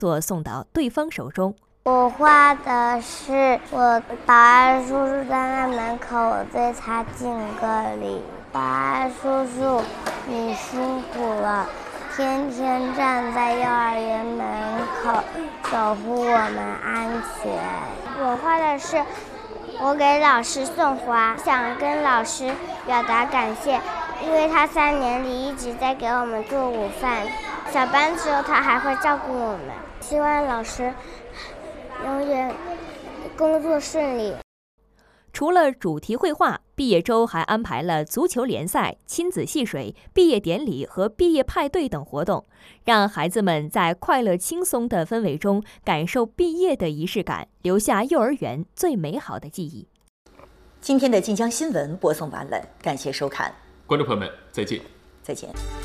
作送到对方手中。 我画的是我保安叔叔在那门口，我对他敬个礼。保安叔叔，你辛苦了，天天站在幼儿园门口守护我们安全。我画的是我给老师送花，想跟老师表达感谢，因为他3年里一直在给我们做午饭，小班之后他还会照顾我们。希望老师永远工作顺利。 除了主题绘画，毕业周还安排了足球联赛、亲子戏水、毕业典礼和毕业派对等活动，让孩子们在快乐轻松的氛围中感受毕业的仪式感，留下幼儿园最美好的记忆。 今天的晋江新闻播送完了，感谢收看， 观众朋友们，再见。 再见。